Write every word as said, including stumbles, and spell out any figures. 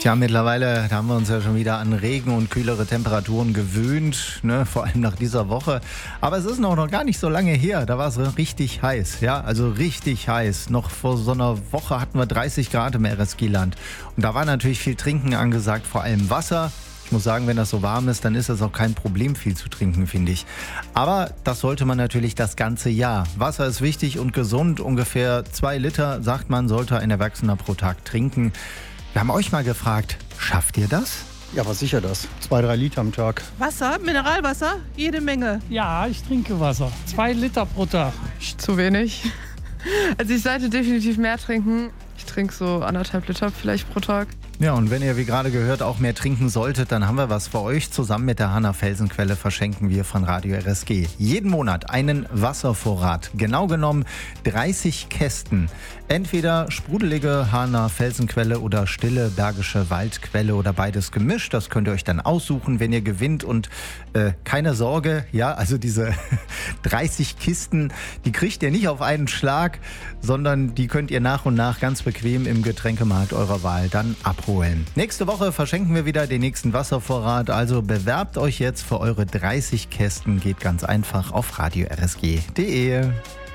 Tja, mittlerweile haben wir uns ja schon wieder an Regen und kühlere Temperaturen gewöhnt, ne? Vor allem nach dieser Woche. Aber es ist noch, noch gar nicht so lange her, da war es richtig heiß, ja, also richtig heiß. Noch vor so einer Woche hatten wir dreißig Grad im R S G-Land. Und da war natürlich viel Trinken angesagt, vor allem Wasser. Ich muss sagen, wenn das so warm ist, dann ist es auch kein Problem, viel zu trinken, finde ich. Aber das sollte man natürlich das ganze Jahr. Wasser ist wichtig und gesund. Ungefähr zwei Liter, sagt man, sollte ein Erwachsener pro Tag trinken. Wir haben euch mal gefragt, schafft ihr das? Ja, aber sicher das. Zwei, drei Liter am Tag. Wasser, Mineralwasser, jede Menge. Ja, ich trinke Wasser. Zwei Liter pro Tag. Zu wenig. Also ich sollte definitiv mehr trinken. Ich trinke so anderthalb Liter vielleicht pro Tag. Ja, und wenn ihr, wie gerade gehört, auch mehr trinken solltet, dann haben wir was für euch. Zusammen mit der Hahner Felsenquelle verschenken wir von Radio R S G jeden Monat einen Wasservorrat. Genau genommen dreißig Kästen. Entweder sprudelige Hahner Felsenquelle oder stille Bergische Waldquelle oder beides gemischt. Das könnt ihr euch dann aussuchen, wenn ihr gewinnt. Und äh, keine Sorge, ja, also diese dreißig Kisten, die kriegt ihr nicht auf einen Schlag, sondern die könnt ihr nach und nach ganz bequem im Getränkemarkt eurer Wahl dann abholen. Nächste Woche verschenken wir wieder den nächsten Wasservorrat. Also bewerbt euch jetzt für eure dreißig Kästen. Geht ganz einfach auf radio r s g punkt d e.